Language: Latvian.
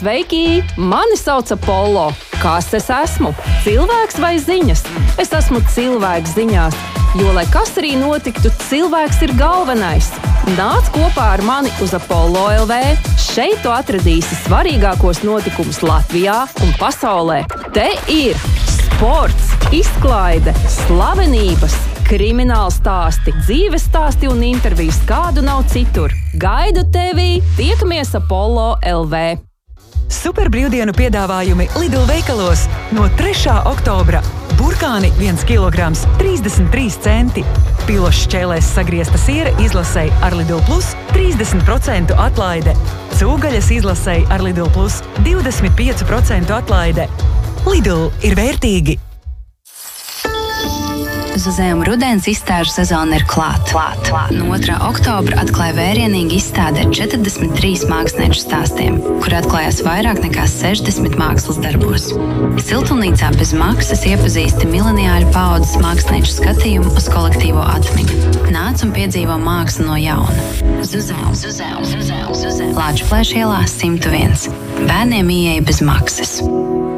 Sveiki! Mani sauc Apollo. Kas es esmu? Cilvēks vai ziņas? Es esmu cilvēks ziņās, jo, lai kas arī notiktu, cilvēks ir galvenais. Nāc kopā ar mani uz Apollo LV. Šeit tu atradīsi svarīgākos notikumus Latvijā un pasaulē. Te ir sports, izklaide, slavenības, krimināli stāsti, dzīves stāsti un intervijas, kādu nav citur. Gaidu tevi! Tiekamies Apollo LV! Super brīvdienu piedāvājumi Lidl veikalos no 3. oktobra. Burkāni 1 kilograms 33 centi. Pilošs šķēlēs sagriezta siera izlasei ar Lidl Plus 30% atlaide. Cūgaļas izlasei ar Lidl Plus 25% atlaide. Lidl ir vērtīgi! Zuzējuma rudens izstāžu sezona ir klāta. No 2. oktobra atklāja vērienīgi izstāde ar 43 mākslinieču stāstiem, kur atklājās vairāk nekā 60 mākslas darbos. Siltumnīcā bez maksas iepazīsti mileniāļu paaudzes mākslinieču skatījumu uz kolektīvo atmiņu. Nāc un piedzīvo mākslu no jauna. Zuzējuma. Lāčplēša ielā 101. Bērniem ieeja bez maksas.